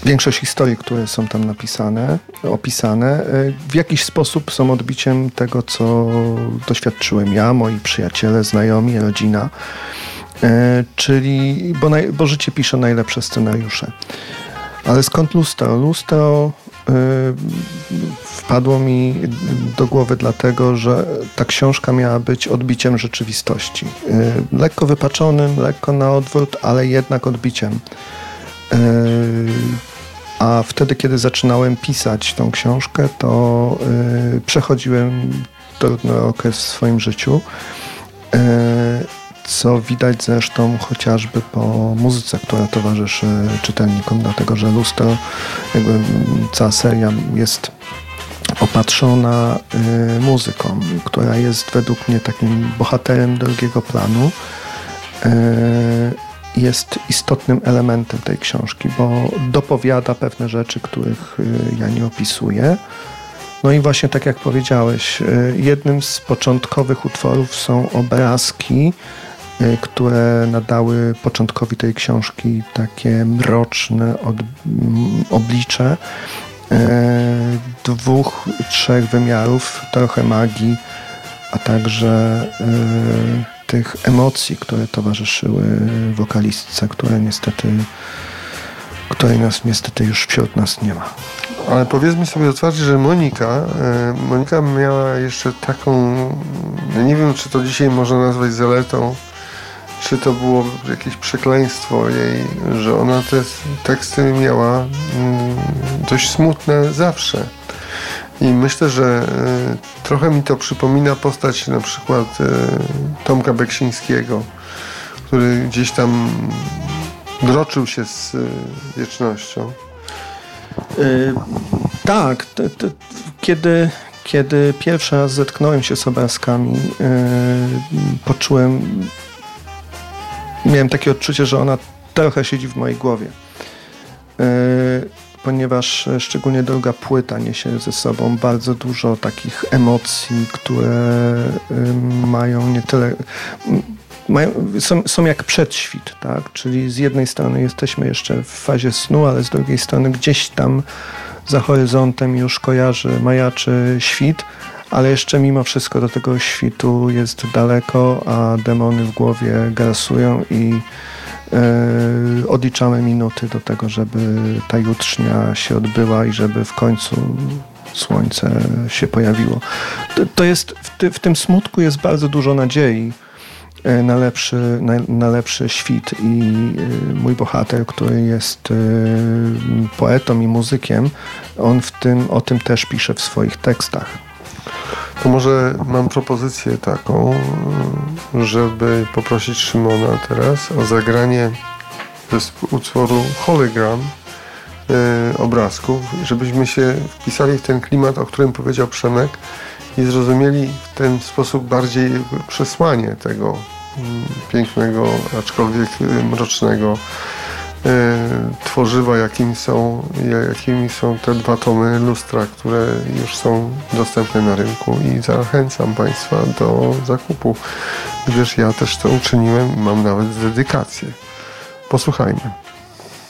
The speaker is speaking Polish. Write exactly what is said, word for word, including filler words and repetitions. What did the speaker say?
większość historii, które są tam napisane, opisane, w jakiś sposób są odbiciem tego, co doświadczyłem ja, moi przyjaciele, znajomi, rodzina. Czyli, bo, naj, bo życie pisze najlepsze scenariusze. Ale skąd lustro? Lustro yy, wpadło mi do głowy dlatego, że ta książka miała być odbiciem rzeczywistości. Yy, lekko wypaczonym, lekko na odwrót, ale jednak odbiciem. Yy, a wtedy, kiedy zaczynałem pisać tą książkę, to yy, przechodziłem trudny okres w swoim życiu. Yy, Co widać zresztą chociażby po muzyce, która towarzyszy czytelnikom, dlatego że Lustro, jakby cała seria jest opatrzona y, muzyką, która jest według mnie takim bohaterem drugiego planu. Y, jest istotnym elementem tej książki, bo dopowiada pewne rzeczy, których y, ja nie opisuję. No i właśnie tak jak powiedziałeś, y, jednym z początkowych utworów są obrazki, które nadały początkowi tej książki takie mroczne od, m, oblicze e, dwóch, trzech wymiarów, trochę magii, a także e, tych emocji, które towarzyszyły wokalistce, które niestety, której nas niestety już wśród nas nie ma. Ale powiedzmy sobie otwarcie, że Monika, e, Monika miała jeszcze taką, nie wiem, czy to dzisiaj można nazwać zaletą, czy to było jakieś przekleństwo jej, że ona te teksty miała mm, dość smutne zawsze. I myślę, że y, trochę mi to przypomina postać na przykład y, Tomka Beksińskiego, który gdzieś tam droczył się z y, wiecznością. Yy, tak, t, t, kiedy, kiedy pierwszy raz zetknąłem się z obrazkami, yy, poczułem Miałem takie odczucie, że ona trochę siedzi w mojej głowie, yy, ponieważ szczególnie druga płyta niesie ze sobą bardzo dużo takich emocji, które yy, mają nie tyle... Mają, są, są jak przedświt, tak? Czyli z jednej strony jesteśmy jeszcze w fazie snu, ale z drugiej strony gdzieś tam za horyzontem już kojarzy, majaczy świt, ale jeszcze mimo wszystko do tego świtu jest daleko, a demony w głowie grasują i yy, odliczamy minuty do tego, żeby ta jutrznia się odbyła i żeby w końcu słońce się pojawiło. To, to jest, w, ty, w tym smutku jest bardzo dużo nadziei na lepszy, na, na lepszy świt i yy, mój bohater, który jest yy, poetą i muzykiem, on w tym, o tym też pisze w swoich tekstach. To może mam propozycję taką, żeby poprosić Szymona teraz o zagranie z utworu Hologram yy, obrazków, żebyśmy się wpisali w ten klimat, o którym powiedział Przemek i zrozumieli w ten sposób bardziej przesłanie tego yy, pięknego, aczkolwiek yy, mrocznego tworzywa, jakimi są, jakimi są te dwa tomy Lustra, które już są dostępne na rynku i zachęcam Państwa do zakupu, gdyż ja też to uczyniłem i mam nawet dedykację. Posłuchajmy.